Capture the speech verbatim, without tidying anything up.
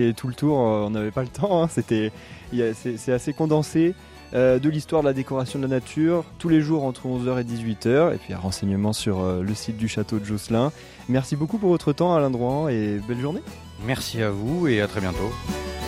Et tout le tour, euh, on n'avait pas le temps, hein. C'était, il y a- c'est, c'est assez condensé. Euh, de l'histoire de la décoration de la nature, tous les jours entre onze heures et dix-huit heures, et puis un renseignement sur euh, le site du château de Josselin. Merci beaucoup pour votre temps, Alain Drouin, et belle journée. Merci à vous et à très bientôt.